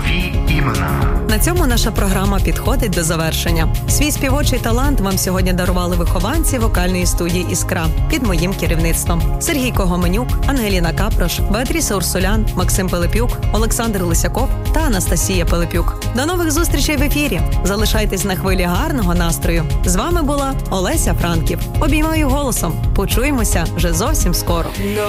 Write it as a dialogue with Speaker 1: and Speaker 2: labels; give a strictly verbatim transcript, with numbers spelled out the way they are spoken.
Speaker 1: Нові імена.
Speaker 2: На цьому наша програма підходить до завершення. Свій співочий талант вам сьогодні дарували вихованці вокальної студії «Іскра» під моїм керівництвом. Сергій Когоменюк, Ангеліна Капрош, Беатріса Урсулян, Максим Пилипюк, Олександр Лисяков та Анастасія Пилипюк. До нових зустрічей в ефірі. Залишайтесь на хвилі гарного настрою. З вами була Олеся Франків. Обіймаю голосом. Почуємося вже зовсім скоро.